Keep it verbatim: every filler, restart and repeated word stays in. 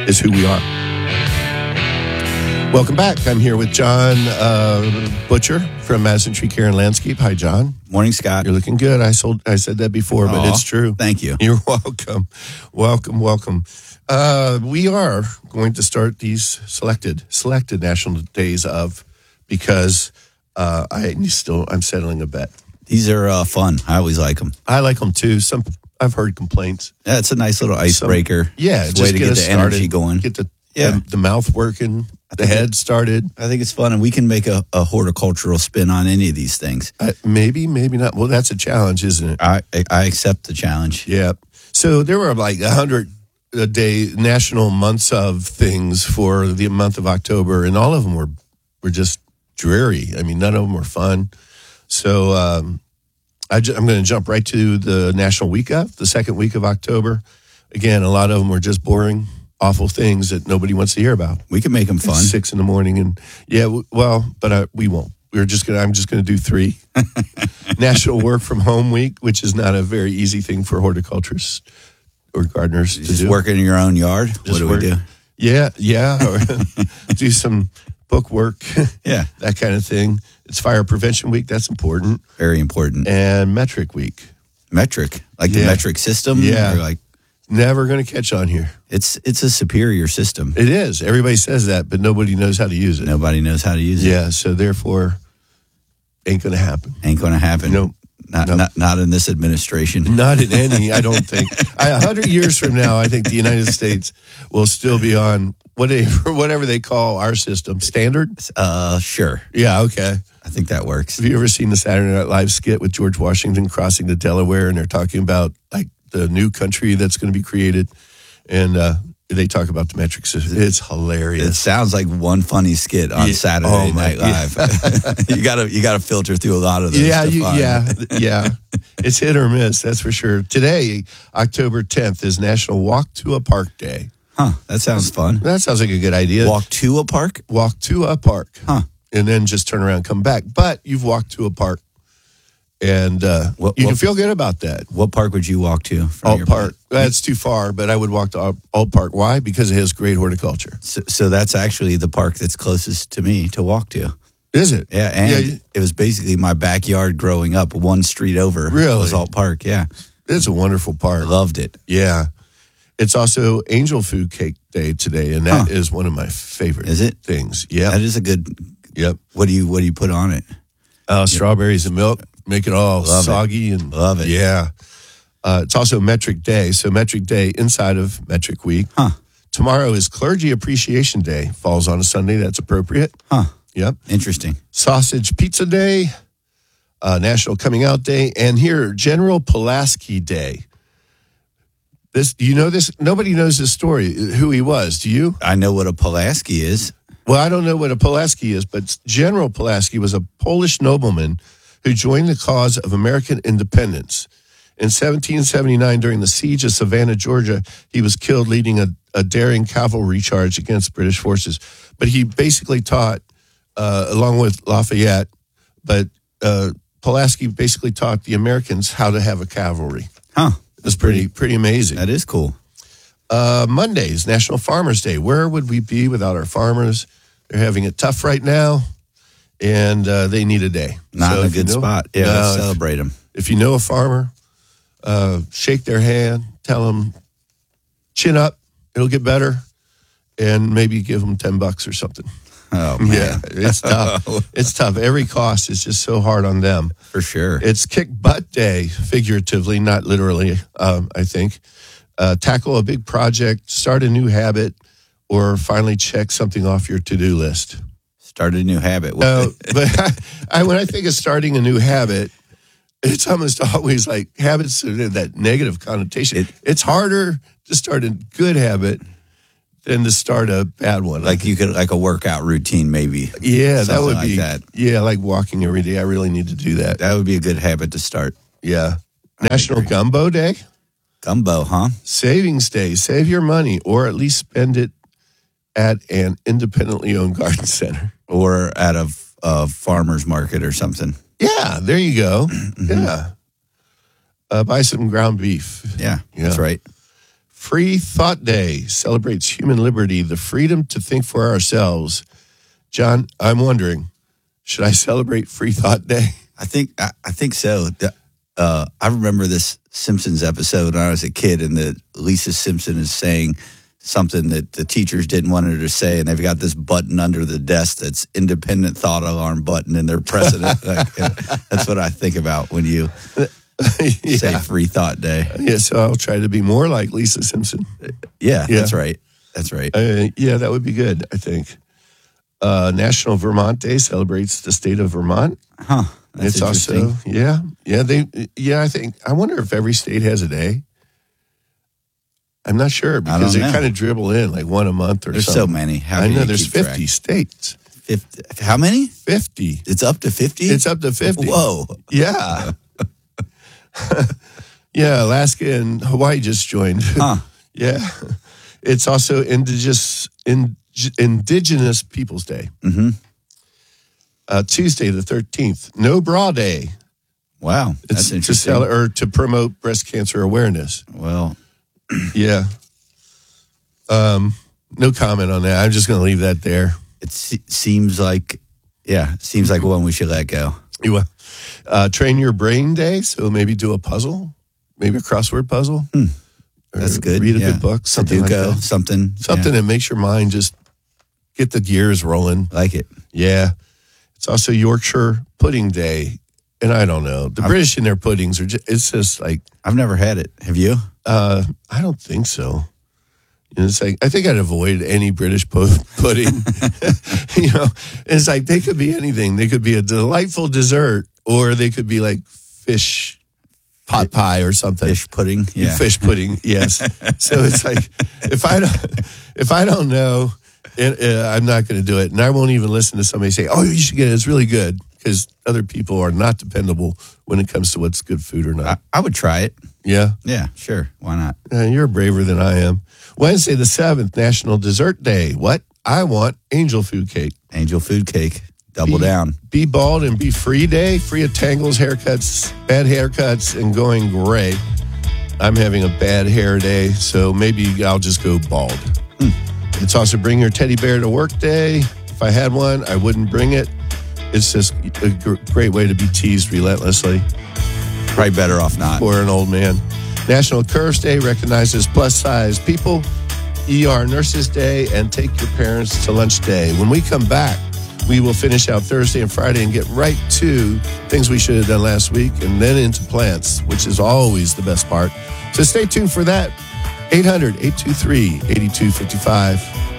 is who we are. Welcome back. I'm here with John uh, Butcher from Madison Tree Care and Landscape. Hi, John. Morning, Scott. You're looking good. I sold, I said that before, but Aww, it's true. Thank you. You're welcome. Welcome, welcome. Uh, we are going to start these selected selected national days of because uh, I still I'm settling a bet. These are uh, fun. I always like them. I like them too. Some I've heard complaints. Yeah, it's a nice little icebreaker. Some, yeah, it's just a way to get, get, us the started, energy going. Get the yeah. the, the mouth working, the head it, started. I think it's fun, and we can make a, a horticultural spin on any of these things. Uh, maybe, maybe not. Well, that's a challenge, isn't it? I I accept the challenge. Yeah. So there were like a hundred a day national months of things for the month of October, and all of them were were just dreary. I mean, none of them were fun. So um, I ju- I'm going to jump right to the National Week of, the second week of October. Again, a lot of them were just boring, awful things that nobody wants to hear about. We can make them fun. It's six in the morning, and yeah, w- well, but uh, we won't. We're just gonna. I'm just going to do three. National Work from Home Week, which is not a very easy thing for horticulturists or gardeners to just do. work in your own yard. Just what do work. we do? Yeah, yeah, or do some book work. Yeah, that kind of thing. It's Fire Prevention Week. That's important. Very important. And Metric Week. Metric, like yeah. the metric system. Yeah, or like never going to catch on here. It's it's a superior system. It is. Everybody says that, but nobody knows how to use it. Nobody knows how to use it. Yeah, so therefore, ain't going to happen. Ain't going to happen. Nope. Not, nope. not not in this administration. Not in any, I don't think. A hundred years from now, I think the United States will still be on whatever, whatever they call our system. Standard? Uh, sure. Yeah, okay. I think that works. Have you ever seen the Saturday Night Live skit with George Washington crossing the Delaware, and they're talking about like the new country that's going to be created, and uh, they talk about the metric system. It's hilarious. It sounds like one funny skit on yeah. Saturday oh, Night Live. Yeah. you gotta you gotta filter through a lot of those. Yeah, to you, find. yeah, yeah. It's hit or miss, that's for sure. Today, October tenth, is National Walk to a Park Day. Huh? That sounds fun. That sounds like a good idea. Walk to a park. Walk to a park. Huh? And then just turn around and come back. But you've walked to a park, and uh, what, you what, can feel good about that. What park would you walk to? Alt Park. That's too far, but I would walk to Alt Park. Why? Because it has great horticulture. So, so that's actually the park that's closest to me to walk to. Is it? Yeah, and yeah, it was basically my backyard growing up. One street over. Really? Was Alt Park, yeah. It's a wonderful park. I loved it. Yeah. It's also Angel Food Cake Day today, and that huh. is one of my favorite is it? things. Yeah. That is a good... Yep. What do you What do you put on it? Uh, yep. Strawberries and milk. Make it all Love soggy it. and love it. Yeah. Uh, it's also Metric Day. So Metric Day inside of Metric Week. Huh. Tomorrow is Clergy Appreciation Day. Falls on a Sunday. That's appropriate. Huh. Yep. Interesting. Sausage Pizza Day. Uh, National Coming Out Day. And here, General Pulaski Day. This, do you know this? Nobody knows this story, who he was. Do you? I know what a Pulaski is. Well, I don't know what a Pulaski is, but General Pulaski was a Polish nobleman who joined the cause of American independence. In seventeen seventy-nine, during the siege of Savannah, Georgia, he was killed leading a, a daring cavalry charge against British forces. But he basically taught, uh, along with Lafayette, but uh, Pulaski basically taught the Americans how to have a cavalry. Huh. It's pretty, pretty amazing. That is cool. Uh, Monday's National Farmers Day. Where would we be without our farmers? They're having it tough right now, and uh, they need a day. Not so in a good you know, spot. Yeah, no, let's celebrate if, them. If you know a farmer, uh, shake their hand, tell them, chin up, it'll get better, and maybe give them ten bucks or something. Oh, man. Yeah, it's tough. It's tough. Every cost is just so hard on them. For sure. It's Kick Butt Day, figuratively, not literally, um, I think. Uh, tackle a big project, start a new habit, or finally check something off your to-do list. Start a new habit. Uh, but I, I, when I think of starting a new habit, it's almost always like habits have that negative connotation. It, it's harder to start a good habit than to start a bad one. Like you could, like a workout routine, maybe. Yeah, that would like be. That. Yeah, like walking every day. I really need to do that. That would be a good habit to start. Yeah. National Gumbo Day. Gumbo, huh? Savings Day. Save your money, or at least spend it at an independently owned garden center. Or at a, a farmer's market or something. Yeah, there you go. Mm-hmm. Yeah. Uh, buy some ground beef. Yeah, yeah, that's right. Free Thought Day celebrates human liberty, the freedom to think for ourselves. John, I'm wondering, should I celebrate Free Thought Day? I think I, I think so. The- Uh, I remember this Simpsons episode when I was a kid, and the Lisa Simpson is saying something that the teachers didn't want her to say, and they've got this button under the desk that's independent thought alarm button, and they're pressing it. Like, that's what I think about when you yeah. say Free Thought Day. Yeah, so I'll try to be more like Lisa Simpson. Yeah, Yeah. that's right. That's right. Uh, yeah, that would be good, I think. Uh, National Vermont Day celebrates the state of Vermont. Huh. That's It's interesting. also, yeah, yeah, they, yeah, I think, I wonder if every state has a day. I'm not sure because they know. kind of dribble in like one a month or There's something. so many. How I do know you there's keep track? fifty states. fifty. How many? fifty. It's up to fifty? It's up to fifty. Whoa. Yeah. Yeah, Alaska and Hawaii just joined. Huh. Yeah. It's also indigenous, in, Indigenous Peoples Day. Mm-hmm. Uh, Tuesday the thirteenth, No Bra Day. Wow. It's That's to interesting. sell or to promote breast cancer awareness. Well, Yeah. Um, no comment on that. I'm just going to leave that there. it se- seems like, yeah, seems like one we should let go. You uh, train your brain day, so maybe do a puzzle, maybe a crossword puzzle. Hmm. Or That's good. Read a yeah. good book, something like Sudoku, that. something. Something yeah. that makes your mind just get the gears rolling. Like it. Yeah. It's also Yorkshire Pudding Day. And I don't know. The I'm- British and their puddings are just, it's just like, I've never had it. Have you? uh, I don't think so. You know, it's like, I think I'd avoid any British pu- pudding. You know, it's like they could be anything. They could be a delightful dessert or they could be like fish pot pie or something. Fish pudding? Yeah. Fish pudding, yes. So it's like, if I don't, if I don't know, it, uh, I'm not going to do it. And I won't even listen to somebody say, oh, you should get it. It's really good. Because other people are not dependable when it comes to what's good food or not. I, I would try it. Yeah. Yeah, sure. Why not? Uh, you're braver than I am. Wednesday the seventh, National Dessert Day. What? I want angel food cake. Angel food cake. Double Be- down. Be bald and be free day. Free of tangles, haircuts, bad haircuts, and going gray. I'm having a bad hair day, so maybe I'll just go bald. Hmm. It's also bring your teddy bear to work day. If I had one, I wouldn't bring it. It's just a gr- great way to be teased relentlessly. Probably better off not. Or an old man. National Curves Day recognizes plus size people. E R Nurses Day and Take Your Parents to Lunch Day. When we come back, we will finish out Thursday and Friday and get right to things we should have done last week and then into plants, which is always the best part. So stay tuned for that. eight hundred, eight two three, eight two five five.